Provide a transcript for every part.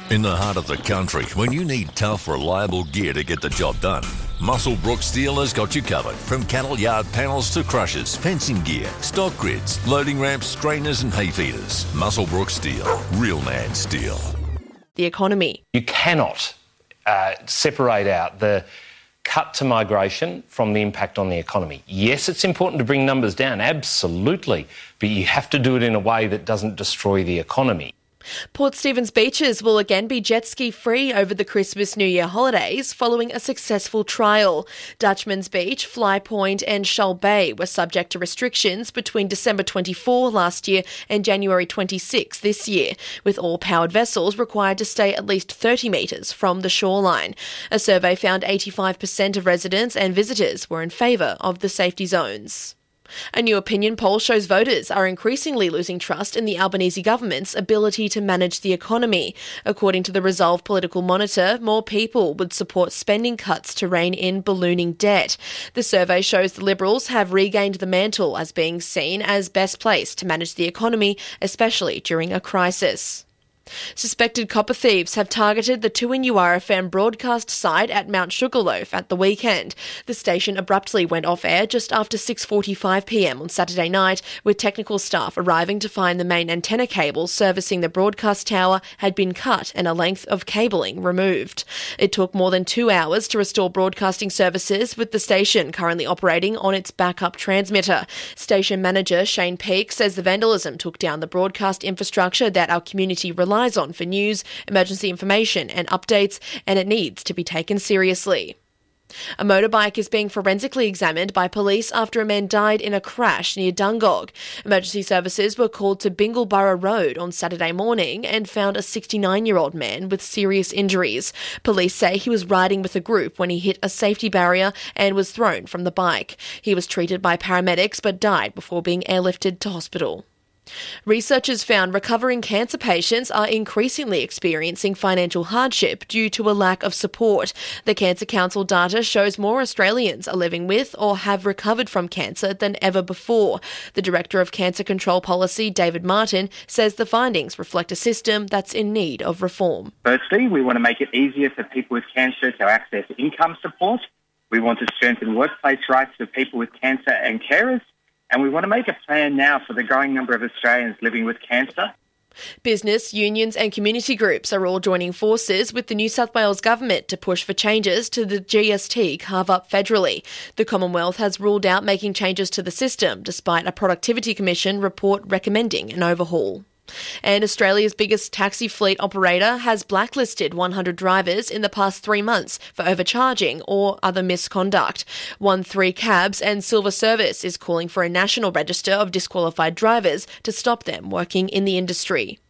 In the heart of the country, when you need tough, reliable gear to get the job done, Muswellbrook Steel has got you covered. From cattle yard panels to crushers, fencing gear, stock grids, loading ramps, strainers and hay feeders. Muswellbrook Steel. Real man steel. The economy. You cannot separate out the cut to migration from the impact on the economy. Yes, it's important to bring numbers down, absolutely, but you have to do it in a way that doesn't destroy the economy. Port Stephens beaches will again be jet ski free over the Christmas-New Year holidays following a successful trial. Dutchman's Beach, Fly Point and Shoal Bay were subject to restrictions between December 24 last year and January 26 this year, with all powered vessels required to stay at least 30 metres from the shoreline. A survey found 85% of residents and visitors were in favour of the safety zones. A new opinion poll shows voters are increasingly losing trust in the Albanese government's ability to manage the economy. According to the Resolve Political Monitor, more people would support spending cuts to rein in ballooning debt. The survey shows the Liberals have regained the mantle as being seen as best placed to manage the economy, especially during a crisis. Suspected copper thieves have targeted the 2NURFM broadcast site at Mount Sugarloaf at the weekend. The station abruptly went off air just after 6:45 p.m. on Saturday night, with technical staff arriving to find the main antenna cable servicing the broadcast tower had been cut and a length of cabling removed. It took more than 2 hours to restore broadcasting services, with the station currently operating on its backup transmitter. Station manager Shane Peake says the vandalism took down the broadcast infrastructure that our community relies on for news, emergency information and updates, and it needs to be taken seriously. A motorbike is being forensically examined by police after a man died in a crash near Dungog. Emergency services were called to Bingleborough Road on Saturday morning and found a 69-year-old man with serious injuries. Police say he was riding with a group when he hit a safety barrier and was thrown from the bike. He was treated by paramedics but died before being airlifted to hospital. Researchers found recovering cancer patients are increasingly experiencing financial hardship due to a lack of support. The Cancer Council data shows more Australians are living with or have recovered from cancer than ever before. The Director of Cancer Control Policy, David Martin, says the findings reflect a system that's in need of reform. Firstly, we want to make it easier for people with cancer to access income support. We want to strengthen workplace rights for people with cancer and carers. And we want to make a plan now for the growing number of Australians living with cancer. Business, unions and community groups are all joining forces with the New South Wales Government to push for changes to the GST carve-up federally. The Commonwealth has ruled out making changes to the system, despite a Productivity Commission report recommending an overhaul. And Australia's biggest taxi fleet operator has blacklisted 100 drivers in the past 3 months for overcharging or other misconduct. 13 Cabs and Silver Service is calling for a national register of disqualified drivers to stop them working in the industry.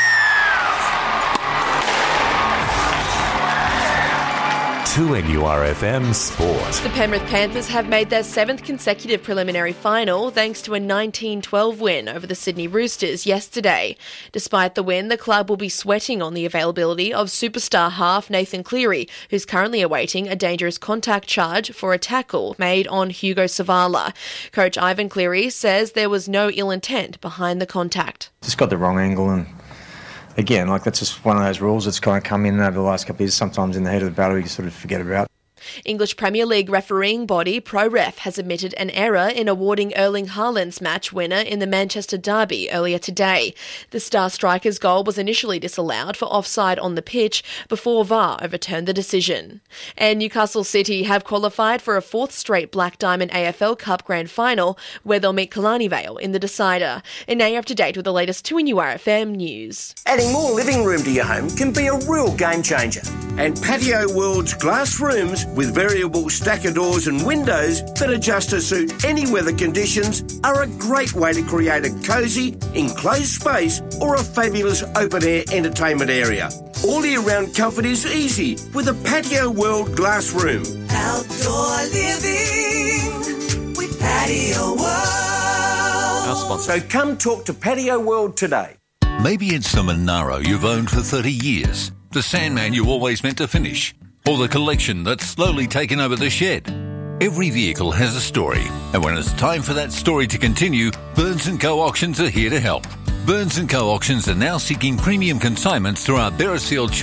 NURFM Sport. The Penrith Panthers have made their 7th consecutive preliminary final thanks to a 19-12 win over the Sydney Roosters yesterday. Despite the win, the club will be sweating on the availability of superstar half Nathan Cleary, who's currently awaiting a dangerous contact charge for a tackle made on Hugo Savala. Coach Ivan Cleary says there was no ill intent behind the contact. Just got the wrong angle, and again, that's just one of those rules that's kind of come in over the last couple of years. Sometimes in the heat of the battle you sort of forget about. English Premier League refereeing body ProRef has admitted an error in awarding Erling Haaland's match winner in the Manchester derby earlier today. The star striker's goal was initially disallowed for offside on the pitch before VAR overturned the decision. And Newcastle City have qualified for a 4th straight Black Diamond AFL Cup Grand Final, where they'll meet Killarney Vale in the decider. And now you're up to date with the latest 2NURFM news. Adding more living room to your home can be a real game changer. And Patio World's glass rooms with variable stacker doors and windows that adjust to suit any weather conditions are a great way to create a cosy, enclosed space or a fabulous open-air entertainment area. All year-round comfort is easy with a Patio World glass room. Outdoor living with Patio World. Our sponsor. So come talk to Patio World today. Maybe it's the Monaro you've owned for 30 years, the Sandman you always meant to finish, or the collection that's slowly taken over the shed. Every vehicle has a story, and when it's time for that story to continue, Burns & Co. Auctions are here to help. Burns & Co. Auctions are now seeking premium consignments through our Beresfield